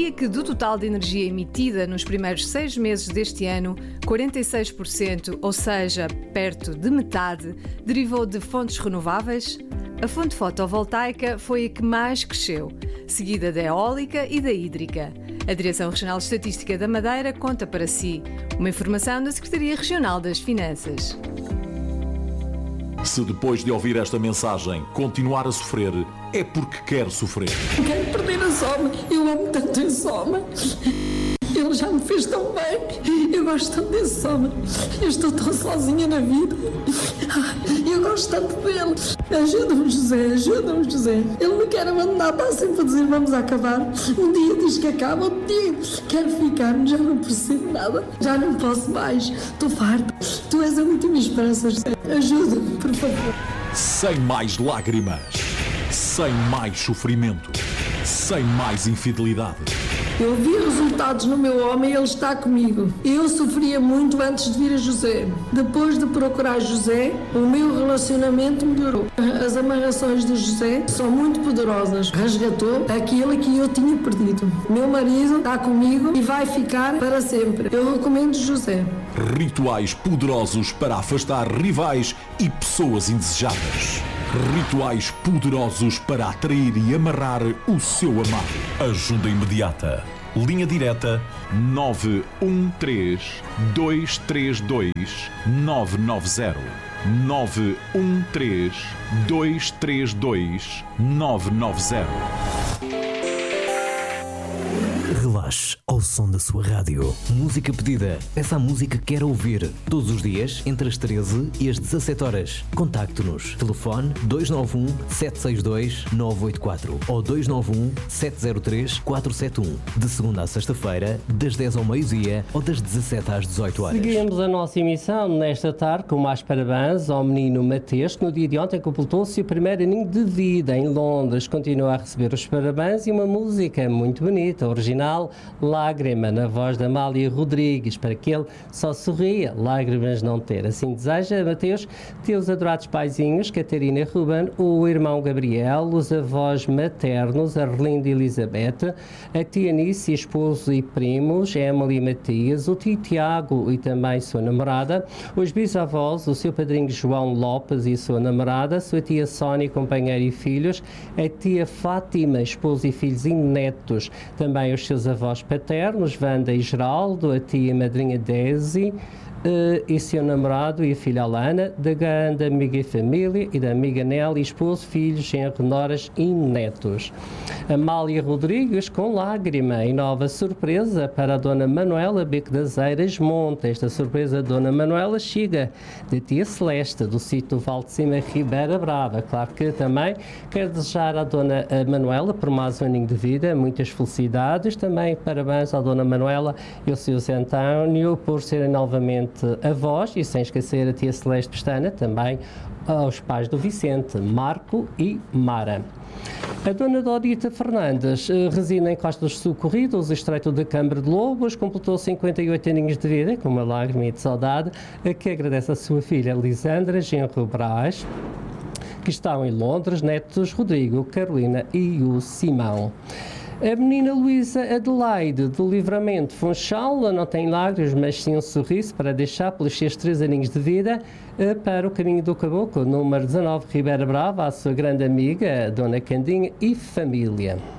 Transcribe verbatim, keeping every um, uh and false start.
Sabia que do total de energia emitida nos primeiros seis meses deste ano, quarenta e seis por cento, ou seja, perto de metade, derivou de fontes renováveis? A fonte fotovoltaica foi a que mais cresceu, seguida da eólica e da hídrica. A Direção Regional de Estatística da Madeira conta para si. Uma informação da Secretaria Regional das Finanças. Se depois de ouvir esta mensagem continuar a sofrer, é porque quer sofrer. Quero perder a Soma. Eu amo tanto a Soma. Ele já me fez tão bem. Eu gosto tanto desse Soma. Eu estou tão sozinha na vida. Eu gosto tanto dele. Ajuda-me, José. Ajuda-me, José. Ele me quer abandonar. Está sempre a dizer vamos acabar. Um dia diz que acaba, outro dia quero ficar. Já não percebo nada. Já não posso mais. Estou farta. Tu és a última esperança, José. Ajuda-me, por favor. Sem mais lágrimas. Sem mais sofrimento. Sem mais infidelidade. Eu vi resultados no meu homem e ele está comigo. Eu sofria muito antes de vir a José. Depois de procurar José, o meu relacionamento melhorou. As amarrações de José são muito poderosas. Resgatou aquilo que eu tinha perdido. Meu marido está comigo e vai ficar para sempre. Eu recomendo José. Rituais poderosos para afastar rivais e pessoas indesejáveis. Rituais poderosos para atrair e amarrar o seu amado. Ajuda imediata. Linha direta nove um três, dois três dois, nove nove zero. nove um três, dois três dois, nove nove zero. Relaxe ao som da sua rádio. Música pedida. Essa música que quer ouvir. Todos os dias, entre as treze e as dezassete horas. Contacte-nos. Telefone dois nove um, sete seis dois, nove oito quatro ou dois nove um, sete zero três, quatro sete um. De segunda à sexta-feira, das dez ao meio-dia ou das dezassete às dezoito horas. Seguimos a nossa emissão nesta tarde com mais parabéns ao menino Mateus, que no dia de ontem completou-se o primeiro aninho de vida em Londres. Continua a receber os parabéns e uma música muito bonita, original, Lágrima, na voz da Amália Rodrigues, para que ele só sorria, lágrimas não ter. Assim deseja, Mateus, teus adorados paizinhos, Catarina e Ruben, o irmão Gabriel, os avós maternos, Arlindo e Elizabeth, a tia Nice, esposo e primos, Emily e Matias, o tio Tiago e também sua namorada, os bisavós, o seu padrinho João Lopes e sua namorada, sua tia Sónia, companheira e filhos, a tia Fátima, esposo e filhos e netos, também os seus avós paternos, Wanda e Geraldo, a tia e madrinha Desi, Uh, e seu namorado e a filha Alana, da grande amiga e família e da amiga Nelly, esposo, filhos, genro, noras e netos. Amália Rodrigues com lágrima e nova surpresa para a Dona Manuela Beco das Eiras Monte. Esta surpresa, Dona Manuela, chega da tia Celeste, do sítio Val de Cima, Ribeira Brava. Claro que também quero desejar à Dona Manuela, por mais um aninho de vida, muitas felicidades. Também parabéns à Dona Manuela e ao seu Zé António por serem novamente avós, e sem esquecer a tia Celeste Pestana, também aos pais do Vicente, Marco e Mara. A dona Dodita Fernandes uh, reside em Costas Socorridos, estreito de Câmara de Lobos, completou cinquenta e oito aninhos de vida, com uma lágrima de saudade, a que agradece a sua filha Lisandra Genro Brás, que estão em Londres, netos Rodrigo, Carolina e o Simão. A menina Luísa Adelaide, do Livramento Funchal, não tem lágrimas, mas sim um sorriso para deixar pelos seus três aninhos de vida para o caminho do Caboclo, número dezanove, Ribeira Brava, à sua grande amiga, a Dona Candinha e família.